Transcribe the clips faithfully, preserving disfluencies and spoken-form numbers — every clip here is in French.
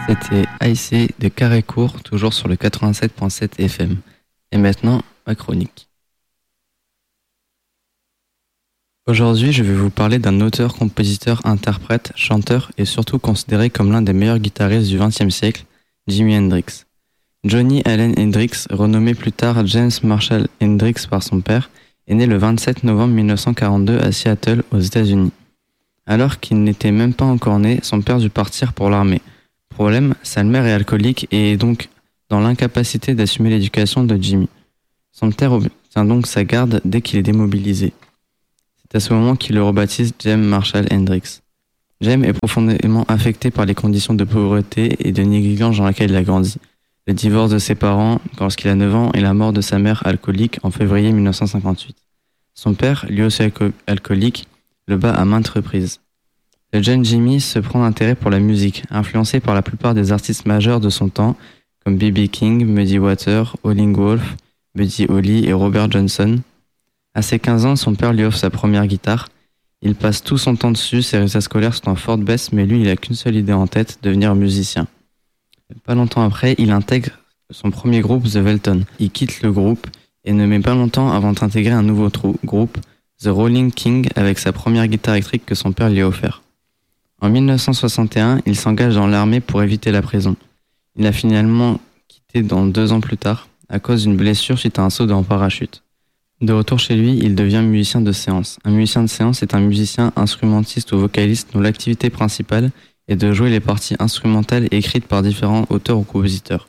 C'était I C de Carré-Court, toujours sur le quatre-vingt-sept virgule sept F M. Et maintenant, ma chronique. Aujourd'hui, je vais vous parler d'un auteur, compositeur, interprète, chanteur et surtout considéré comme l'un des meilleurs guitaristes du vingtième siècle, Jimi Hendrix. Johnny Allen Hendrix, renommé plus tard James Marshall Hendrix par son père, est né le vingt-sept novembre mille neuf cent quarante-deux à Seattle, aux États-Unis. Alors qu'il n'était même pas encore né, son père dut partir pour l'armée. Problème, sa mère est alcoolique et est donc dans l'incapacité d'assumer l'éducation de Jimmy. Son père obtient donc sa garde dès qu'il est démobilisé. C'est à ce moment qu'il le rebaptise James Marshall Hendrix. James est profondément affecté par les conditions de pauvreté et de négligence dans lesquelles il a grandi. Le divorce de ses parents lorsqu'il a neuf ans et la mort de sa mère alcoolique en février mille neuf cent cinquante-huit. Son père, lui aussi alco- alcoolique, le bat à maintes reprises. Le jeune Jimmy se prend d'intérêt pour la musique, influencé par la plupart des artistes majeurs de son temps, comme B B King, Muddy Waters, Howlin' Wolf, Buddy Holly et Robert Johnson. À ses quinze ans, son père lui offre sa première guitare. Il passe tout son temps dessus, ses résultats scolaires sont en forte baisse, mais lui, il n'a qu'une seule idée en tête, devenir musicien. Pas longtemps après, il intègre son premier groupe, The Velton. Il quitte le groupe et ne met pas longtemps avant d'intégrer un nouveau trou, groupe, The Rolling King, avec sa première guitare électrique que son père lui a offert. En mille neuf cent soixante et un, il s'engage dans l'armée pour éviter la prison. Il a finalement quitté dans deux ans plus tard, à cause d'une blessure suite à un saut en parachute. De retour chez lui, il devient musicien de séance. Un musicien de séance est un musicien instrumentiste ou vocaliste dont l'activité principale est de jouer les parties instrumentales écrites par différents auteurs ou compositeurs.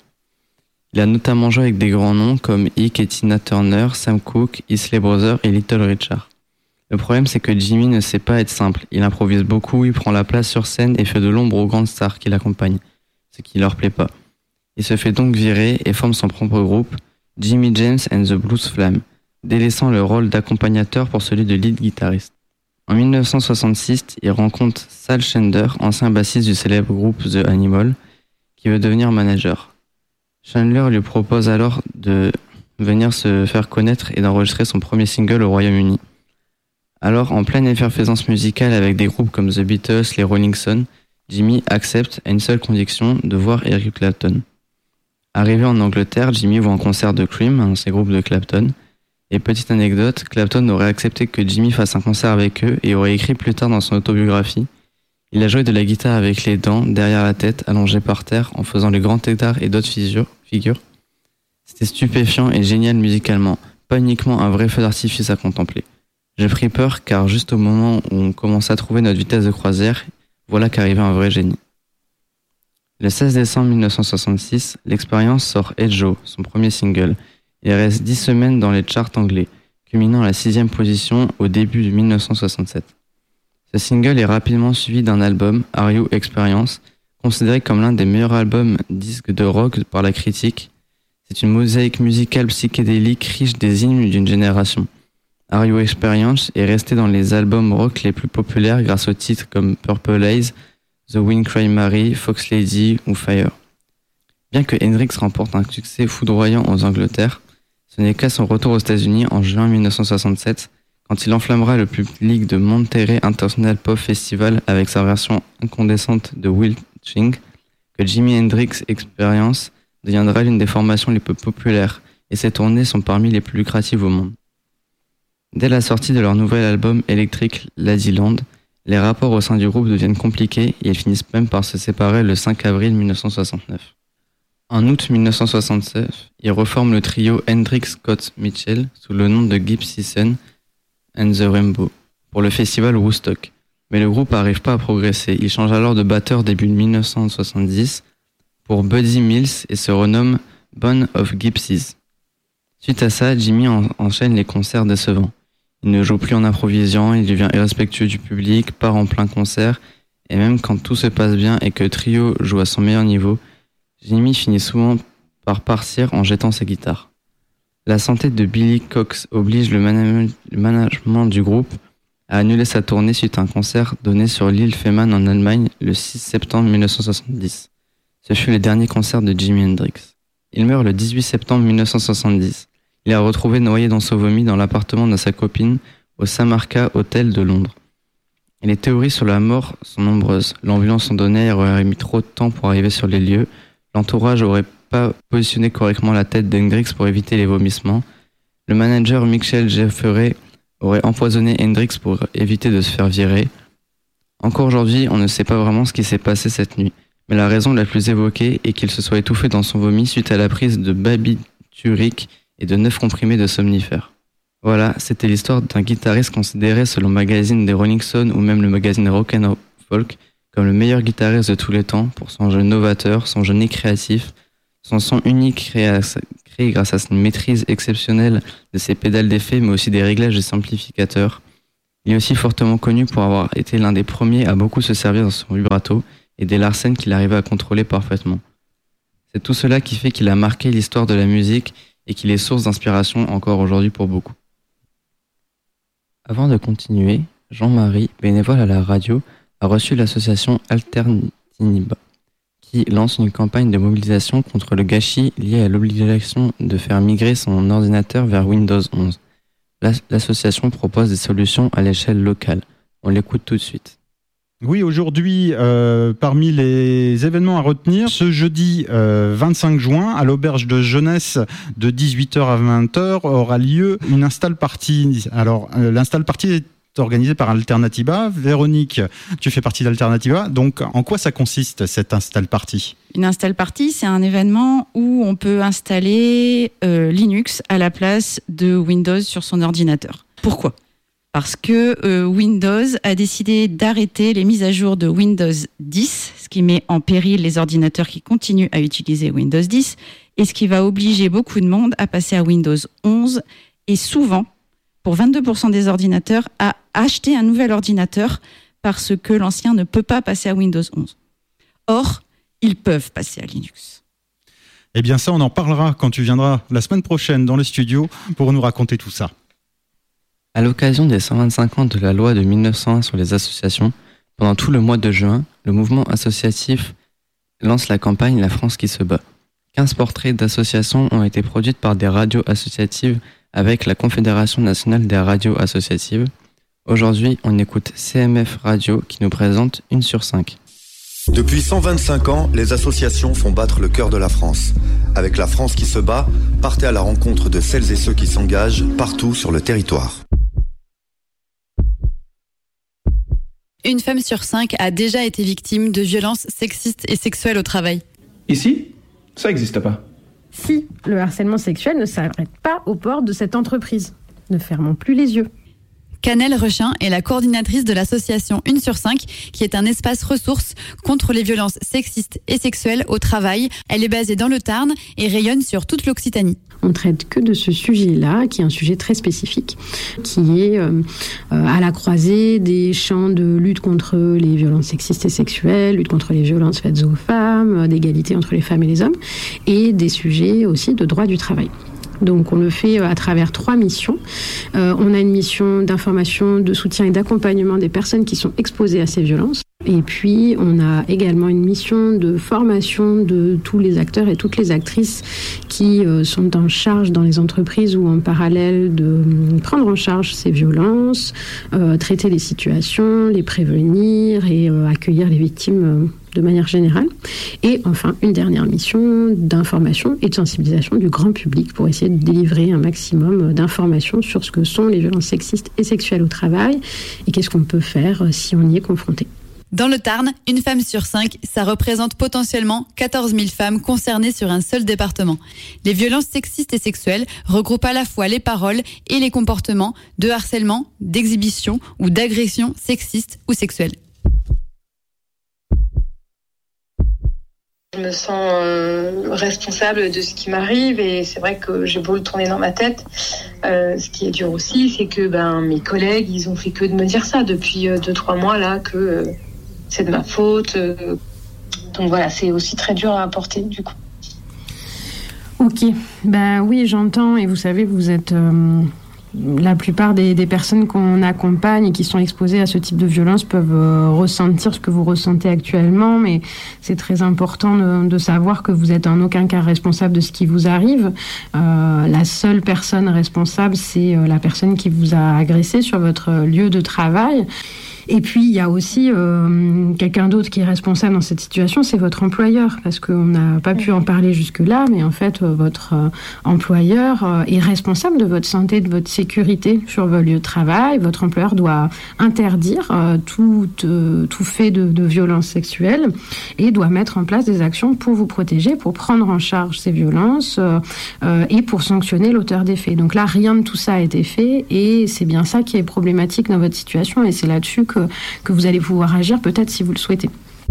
Il a notamment joué avec des grands noms comme Ike et Tina Turner, Sam Cooke, Isley Brothers et Little Richard. Le problème, c'est que Jimmy ne sait pas être simple. Il improvise beaucoup, il prend la place sur scène et fait de l'ombre aux grandes stars qui l'accompagnent, ce qui leur plaît pas. Il se fait donc virer et forme son propre groupe, Jimmy James and the Blues Flam, délaissant le rôle d'accompagnateur pour celui de lead guitariste. En mille neuf cent soixante-six, il rencontre Sal Chandler, ancien bassiste du célèbre groupe The Animal, qui veut devenir manager. Chandler lui propose alors de venir se faire connaître et d'enregistrer son premier single au Royaume-Uni. Alors, en pleine effervescence musicale avec des groupes comme The Beatles, les Rolling Stones, Jimmy accepte à une seule condition, de voir Eric Clapton. Arrivé en Angleterre, Jimmy voit un concert de Cream, un de ces groupes de Clapton. Et petite anecdote, Clapton aurait accepté que Jimmy fasse un concert avec eux et aurait écrit plus tard dans son autobiographie: il a joué de la guitare avec les dents, derrière la tête, allongé par terre, en faisant le grand écart et d'autres figures. C'était stupéfiant et génial musicalement, pas uniquement un vrai feu d'artifice à contempler. J'ai pris peur car juste au moment où on commençait à trouver notre vitesse de croisière, voilà qu'arrivait un vrai génie. Le seize décembre mille neuf cent soixante-six, l'expérience sort Hey Joe, son premier single. Il reste dix semaines dans les charts anglais, culminant à la sixième position au début de mille neuf cent soixante-sept. Ce single est rapidement suivi d'un album, Are You Experience, considéré comme l'un des meilleurs albums disques de rock par la critique. C'est une mosaïque musicale psychédélique riche des hymnes d'une génération. Are You Experience est resté dans les albums rock les plus populaires grâce aux titres comme Purple Haze, The Wind Cry Mary, Fox Lady ou Fire. Bien que Hendrix remporte un succès foudroyant aux Angleterres, ce n'est qu'à son retour aux États-Unis en juin mille neuf cent soixante-sept, quand il enflammera le public de Monterey International Pop Festival avec sa version incandescente de Wild Thing, que Jimi Hendrix Experience deviendra l'une des formations les plus populaires et ses tournées sont parmi les plus lucratives au monde. Dès la sortie de leur nouvel album Electric Ladyland, les rapports au sein du groupe deviennent compliqués et ils finissent même par se séparer le cinq avril mille neuf cent soixante-neuf. En août mille neuf cent soixante-neuf, ils reforment le trio Hendrix Scott Mitchell sous le nom de Gypsy Sun and the Rainbow pour le festival Woodstock. Mais le groupe n'arrive pas à progresser. Il change alors de batteur début mille neuf cent soixante-dix pour Buddy Mills et se renomme Band of Gypsies. Suite à ça, Jimmy en- enchaîne les concerts décevants. Il ne joue plus en improvisant, il devient irrespectueux du public, part en plein concert, et même quand tout se passe bien et que le trio joue à son meilleur niveau, Jimmy finit souvent par partir en jetant sa guitare. La santé de Billy Cox oblige le, mana- le management du groupe à annuler sa tournée suite à un concert donné sur l'île Fehmarn en Allemagne le six septembre mille neuf cent soixante-dix. Ce fut le dernier concert de Jimi Hendrix. Il meurt le dix-huit septembre mille neuf cent soixante-dix. Il est retrouvé noyé dans son vomi dans l'appartement de sa copine au Samarkand Hotel de Londres. Et les théories sur la mort sont nombreuses. L'ambulance londonienne aurait mis trop de temps pour arriver sur les lieux. L'entourage aurait pas positionné correctement la tête d'Hendrix pour éviter les vomissements. Le manager Michael Jeffrey aurait empoisonné Hendrix pour éviter de se faire virer. Encore aujourd'hui, on ne sait pas vraiment ce qui s'est passé cette nuit, mais la raison la plus évoquée est qu'il se soit étouffé dans son vomi suite à la prise de barbiturique et de neuf comprimés de somnifères. Voilà, c'était l'histoire d'un guitariste considéré selon le magazine des Rolling Stones ou même le magazine Rock and Folk comme le meilleur guitariste de tous les temps pour son jeu novateur, son génie créatif, son son unique créé, à, créé grâce à une maîtrise exceptionnelle de ses pédales d'effet mais aussi des réglages et simplificateurs. Il est aussi fortement connu pour avoir été l'un des premiers à beaucoup se servir dans son vibrato et des Larsen qu'il arrivait à contrôler parfaitement. C'est tout cela qui fait qu'il a marqué l'histoire de la musique et qu'il est source d'inspiration encore aujourd'hui pour beaucoup. Avant de continuer, Jean-Marie, bénévole à la radio, a reçu l'association Alterniba, qui lance une campagne de mobilisation contre le gâchis lié à l'obligation de faire migrer son ordinateur vers Windows onze. L'association propose des solutions à l'échelle locale. On l'écoute tout de suite. Oui, aujourd'hui, euh, parmi les événements à retenir, ce jeudi euh, vingt-cinq juin, à l'auberge de jeunesse de dix-huit heures à vingt heures, aura lieu une install party. Alors, euh, l'install party est organisée par Alternativa. Véronique, tu fais partie d'Alternativa. Donc, en quoi ça consiste, cette install party ? Une install party, c'est un événement où on peut installer euh, Linux à la place de Windows sur son ordinateur. Pourquoi ? Parce que euh, Windows a décidé d'arrêter les mises à jour de Windows dix, ce qui met en péril les ordinateurs qui continuent à utiliser Windows dix, et ce qui va obliger beaucoup de monde à passer à Windows onze, et souvent, pour vingt-deux pour cent des ordinateurs, à acheter un nouvel ordinateur parce que l'ancien ne peut pas passer à Windows onze. Or, ils peuvent passer à Linux. Eh bien ça, on en parlera quand tu viendras la semaine prochaine dans le studio pour nous raconter tout ça. À l'occasion des cent vingt-cinq ans de la loi de mille neuf cent un sur les associations, pendant tout le mois de juin, le mouvement associatif lance la campagne La France qui se bat. quinze portraits d'associations ont été produits par des radios associatives avec la Confédération nationale des radios associatives. Aujourd'hui, on écoute C M F Radio qui nous présente une sur cinq. Depuis cent vingt-cinq ans, les associations font battre le cœur de la France. Avec La France qui se bat, partez à la rencontre de celles et ceux qui s'engagent partout sur le territoire. Une femme sur cinq a déjà été victime de violences sexistes et sexuelles au travail. Ici, ça n'existe pas. Si le harcèlement sexuel ne s'arrête pas aux portes de cette entreprise, ne fermons plus les yeux. Canel Rechin est la coordinatrice de l'association une sur cinq, qui est un espace ressource contre les violences sexistes et sexuelles au travail. Elle est basée dans le Tarn et rayonne sur toute l'Occitanie. On ne traite que de ce sujet-là, qui est un sujet très spécifique, qui est euh, à la croisée des champs de lutte contre les violences sexistes et sexuelles, lutte contre les violences faites aux femmes, d'égalité entre les femmes et les hommes, et des sujets aussi de droit du travail. Donc on le fait à travers trois missions. Euh, on a une mission d'information, de soutien et d'accompagnement des personnes qui sont exposées à ces violences. Et puis on a également une mission de formation de tous les acteurs et toutes les actrices qui euh, sont en charge dans les entreprises ou en parallèle de prendre en charge ces violences, euh, traiter les situations, les prévenir et euh, accueillir les victimes euh, de manière générale. Et enfin, une dernière mission d'information et de sensibilisation du grand public pour essayer de délivrer un maximum d'informations sur ce que sont les violences sexistes et sexuelles au travail et qu'est-ce qu'on peut faire si on y est confronté. Dans le Tarn, une femme sur cinq, ça représente potentiellement quatorze mille femmes concernées sur un seul département. Les violences sexistes et sexuelles regroupent à la fois les paroles et les comportements de harcèlement, d'exhibition ou d'agression sexiste ou sexuelle. Je me sens euh, responsable de ce qui m'arrive et c'est vrai que j'ai beau le tourner dans ma tête. Euh, ce qui est dur aussi, c'est que ben, mes collègues, ils ont fait que de me dire ça depuis euh, deux trois mois là, que euh, c'est de ma faute. Euh, donc voilà, c'est aussi très dur à apporter du coup. Ok, ben oui, j'entends et vous savez, vous êtes... Euh... La plupart des, des personnes qu'on accompagne et qui sont exposées à ce type de violence peuvent euh, ressentir ce que vous ressentez actuellement, mais c'est très important de, de savoir que vous êtes en aucun cas responsable de ce qui vous arrive. Euh, la seule personne responsable, c'est euh, la personne qui vous a agressé sur votre lieu de travail. Et puis, il y a aussi euh, quelqu'un d'autre qui est responsable dans cette situation, c'est votre employeur, parce qu'on n'a pas pu en parler jusque-là, mais en fait, euh, votre euh, employeur euh, est responsable de votre santé, de votre sécurité sur vos lieux de travail. Votre employeur doit interdire euh, tout, euh, tout fait de, de violence sexuelle et doit mettre en place des actions pour vous protéger, pour prendre en charge ces violences euh, euh, et pour sanctionner l'auteur des faits. Donc là, rien de tout ça a été fait et c'est bien ça qui est problématique dans votre situation et c'est là-dessus que Que, que vous allez pouvoir agir, peut-être si vous le souhaitez.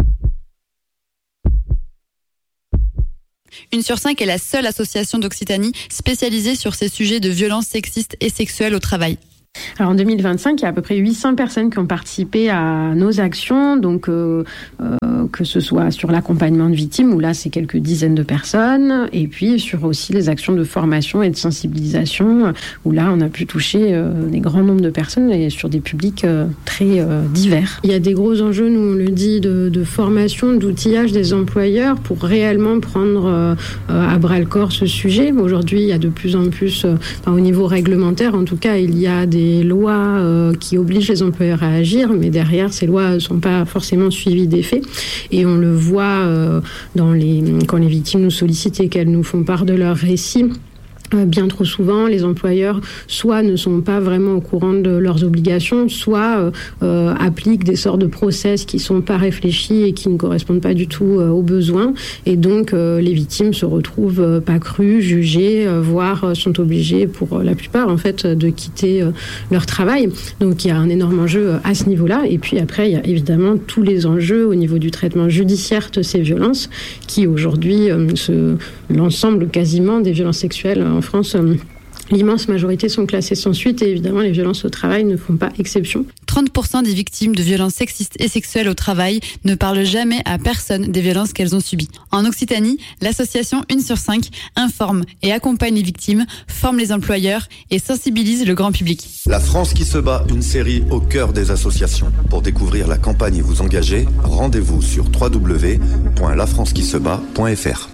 Une sur cinq est la seule association d'Occitanie spécialisée sur ces sujets de violences sexistes et sexuelles au travail. Alors en deux mille vingt-cinq, il y a à peu près huit cents personnes qui ont participé à nos actions, donc euh, euh, que ce soit sur l'accompagnement de victimes, où là c'est quelques dizaines de personnes, et puis sur aussi les actions de formation et de sensibilisation, où là on a pu toucher euh, des grands nombres de personnes et sur des publics euh, très euh, divers. Il y a des gros enjeux, nous on le dit, de, de formation, d'outillage des employeurs pour réellement prendre euh, à bras le corps ce sujet. Aujourd'hui, il y a de plus en plus, euh, enfin, au niveau réglementaire en tout cas, il y a des des lois euh, qui obligent les employeurs à agir, mais derrière, ces lois ne sont pas forcément suivies des faits. Et on le voit euh, dans les, quand les victimes nous sollicitent et qu'elles nous font part de leurs récits. Bien trop souvent, les employeurs soit ne sont pas vraiment au courant de leurs obligations, soit euh, appliquent des sortes de process qui sont pas réfléchis et qui ne correspondent pas du tout euh, aux besoins. Et donc, euh, les victimes se retrouvent euh, pas crues, jugées, euh, voire euh, sont obligées, pour la plupart, en fait, de quitter euh, leur travail. Donc, il y a un énorme enjeu à ce niveau-là. Et puis après, il y a évidemment tous les enjeux au niveau du traitement judiciaire de ces violences, qui aujourd'hui, euh, se, l'ensemble quasiment des violences sexuelles en France, l'immense majorité sont classées sans suite et évidemment les violences au travail ne font pas exception. trente pour cent des victimes de violences sexistes et sexuelles au travail ne parlent jamais à personne des violences qu'elles ont subies. En Occitanie, l'association une sur cinq informe et accompagne les victimes, forme les employeurs et sensibilise le grand public. La France qui se bat, une série au cœur des associations. Pour découvrir la campagne et vous engager, rendez-vous sur w w w point la france qui se bat point f r.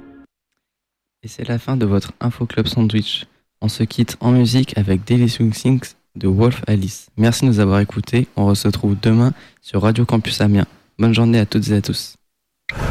Et c'est la fin de votre Info Club Sandwich. On se quitte en musique avec Daily Swing Things de Wolf Alice. Merci de nous avoir écoutés. On se retrouve demain sur Radio Campus Amiens. Bonne journée à toutes et à tous.